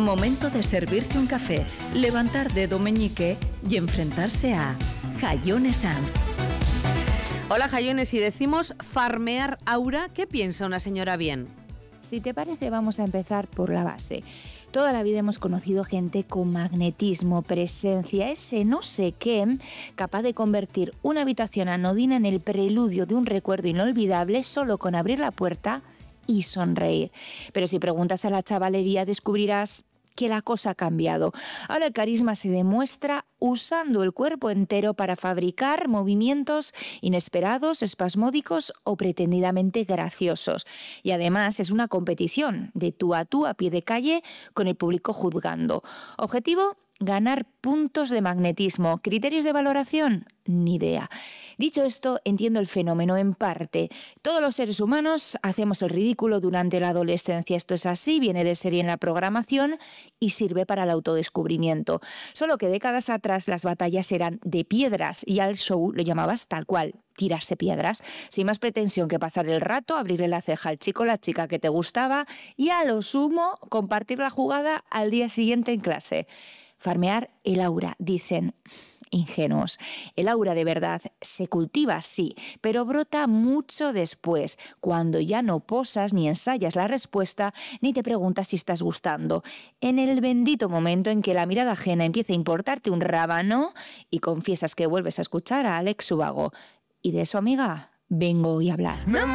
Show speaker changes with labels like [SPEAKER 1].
[SPEAKER 1] Momento de servirse un café, levantar dedo meñique y enfrentarse a Jaione Sanz.
[SPEAKER 2] Hola Jaione, si decimos farmear aura, ¿qué piensa una señora bien?
[SPEAKER 3] Si te parece, vamos a empezar por la base. Toda la vida hemos conocido gente con magnetismo, presencia, ese no sé qué, capaz de convertir una habitación anodina en el preludio de un recuerdo inolvidable solo con abrir la puerta y sonreír. Pero si preguntas a la chavalería descubrirás que la cosa ha cambiado. Ahora el carisma se demuestra usando el cuerpo entero para fabricar movimientos inesperados, espasmódicos o pretendidamente graciosos. Y además es una competición de tú a pie de calle con el público juzgando. Objetivo: ganar puntos de magnetismo. ¿Criterios de valoración? Ni idea. Dicho esto, entiendo el fenómeno en parte. Todos los seres humanos hacemos el ridículo durante la adolescencia. Esto es así, viene de serie en la programación y sirve para el autodescubrimiento. Solo que décadas atrás las batallas eran de piedras y al show lo llamabas tal cual: tirarse piedras, sin más pretensión que pasar el rato, abrirle la ceja al chico o la chica que te gustaba y a lo sumo compartir la jugada al día siguiente en clase. Farmear el aura, dicen ingenuos. El aura de verdad se cultiva, sí, pero brota mucho después, cuando ya no posas ni ensayas la respuesta ni te preguntas si estás gustando. En el bendito momento en que la mirada ajena empieza a importarte un rábano y confiesas que vuelves a escuchar a Alex Ubago. Y de eso, amiga, vengo hoy a hablar.